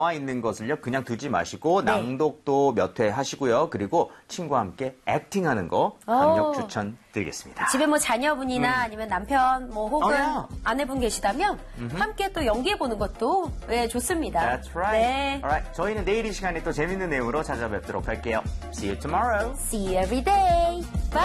나와 있는 것을요 그냥 두지 마시고 낭독도 몇 회 하시고요. 그리고 친구와 함께 액팅하는 거 강력 추천드리겠습니다. 집에 뭐 자녀분이나 아니면 남편 뭐 혹은 아내분 계시다면 함께 또 연기해보는 것도 좋습니다. That's right. 네. Alright, 저희는 내일 이 시간에 또 재밌는 내용으로 찾아뵙도록 할게요. See you tomorrow. See you every day. Bye.